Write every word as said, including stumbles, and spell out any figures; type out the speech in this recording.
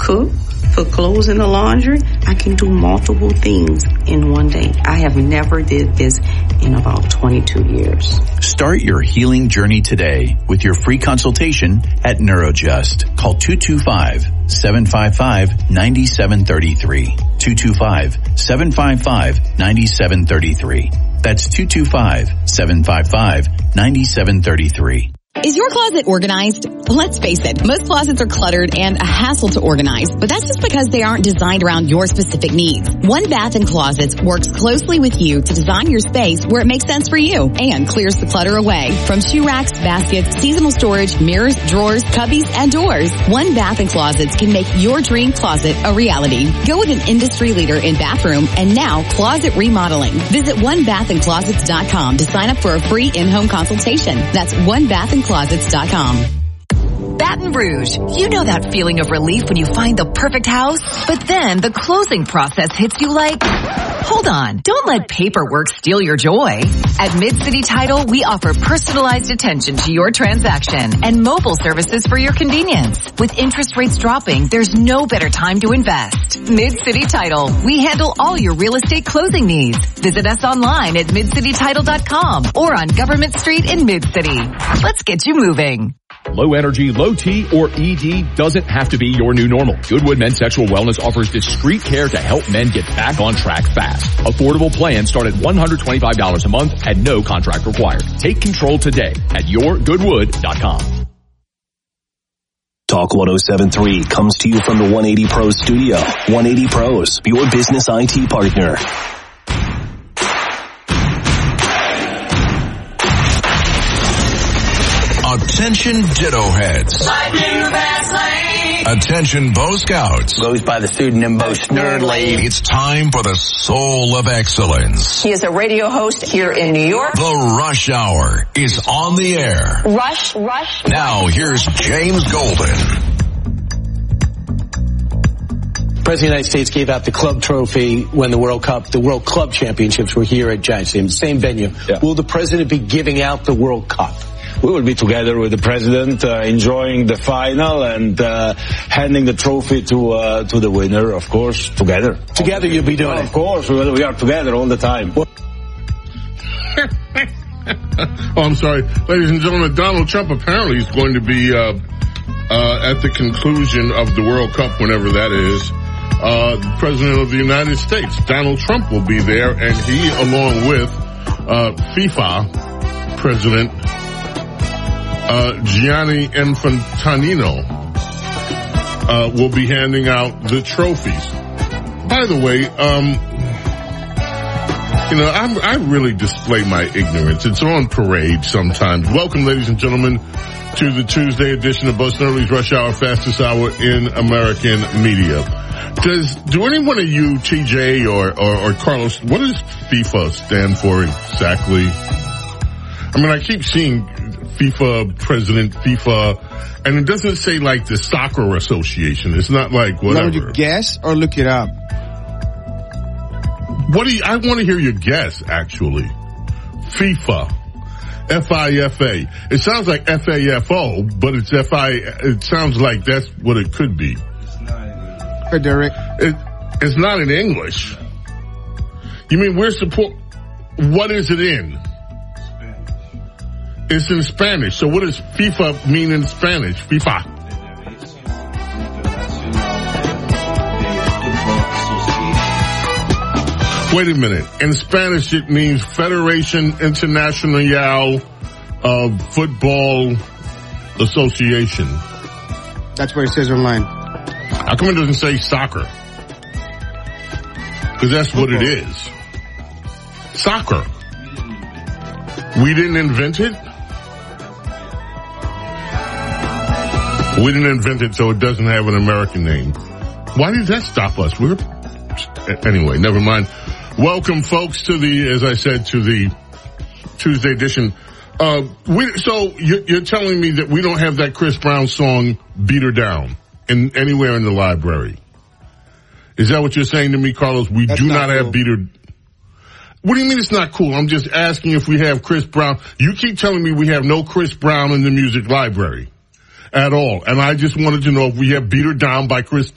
cook, put clothes in the laundry. I can do multiple things in one day. I have never did this in about twenty-two years. Start your healing journey today with your free consultation at Neurojust. Call two two five, seven five five, nine seven three three. two two five, seven five five, nine seven three three. That's two two five, seven five five, nine seven three three. Is your closet organized? Let's face it, most closets are cluttered and a hassle to organize, but that's just because they aren't designed around your specific needs. One Bath and Closets works closely with you to design your space where it makes sense for you and clears the clutter away. From shoe racks, baskets, seasonal storage, mirrors, drawers, cubbies, and doors, One Bath and Closets can make your dream closet a reality. Go with an industry leader in bathroom and now closet remodeling. Visit one bath and closets dot com to sign up for a free in-home consultation. That's one bath and closets dot com. Baton Rouge. You know that feeling of relief when you find the perfect house, but then the closing process hits you like, hold on, don't let paperwork steal your joy. At Mid-City Title, we offer personalized attention to your transaction and mobile services for your convenience. With interest rates dropping, there's no better time to invest. Mid-City Title. We handle all your real estate closing needs. Visit us online at mid city title dot com or on Government Street in Mid-City. Let's get you moving. Low energy, low T, or E D doesn't have to be your new normal. Goodwood Men's Sexual Wellness offers discreet care to help men get back on track fast. Affordable plans start at one hundred twenty-five dollars a month and no contract required. Take control today at your goodwood dot com. Talk one oh seven point three comes to you from the one eighty Pros studio. one eighty Pros, your business I T partner. Attention Ditto Heads. Attention Bo Scouts. Goes by the pseudonym Bo Snerdley. It's time for the Soul of Excellence. He is a radio host here in New York. The Rush Hour is on the air. Rush, rush. Now here's James Golden. The President of the United States gave out the club trophy when the World Cup, the World Club Championships were here at Giants Stadium, same venue. Yeah. Will the President be giving out the World Cup? We will be together with the President, uh, enjoying the final and uh, handing the trophy to uh, to the winner, of course, together. Together you'll be doing oh, it? Of course, we, we are together all the time. Oh, I'm sorry. Ladies and gentlemen, Donald Trump apparently is going to be uh, uh, at the conclusion of the World Cup, whenever that is, uh, the President of the United States. Donald Trump will be there, and he, along with uh, FIFA President Uh, Gianni Infantino, uh, will be handing out the trophies. By the way, um, you know, I'm, I really display my ignorance. It's on parade sometimes. Welcome, ladies and gentlemen, to the Tuesday edition of Bo Snerdley's Rush Hour, fastest hour in American media. Does, do any one of you, T J or, or, or Carlos, what does FIFA stand for exactly? I mean, I keep seeing FIFA president, FIFA, and it doesn't say like the soccer association. It's not like whatever. Would you guess or look it up? What do you, I want to hear your guess, actually. FIFA. F I F A. It sounds like F A F O, but it's F I, it sounds like that's what it could be. Frederick. It, it's not in English. You mean we're support, what is it in? It's in Spanish. So what does FIFA mean in Spanish? FIFA. Wait a minute. In Spanish it means Federation Internacional of Football Association. That's what it says online. How come it doesn't say soccer? Because that's what it is. Soccer. We didn't invent it? We didn't invent it, so it doesn't have an American name. Why did that stop us? We're, anyway, never mind. Welcome, folks, to the, as I said, to the Tuesday edition. Uh, we, so you're, you're telling me that we don't have that Chris Brown song, Beat Her Down, in anywhere in the library. Is that what you're saying to me, Carlos? We That's do not, not have cool. Beat Her. What do you mean it's not cool? I'm just asking if we have Chris Brown. You keep telling me we have no Chris Brown in the music library at all. And I just wanted to know if we have Beat Her Down by Chris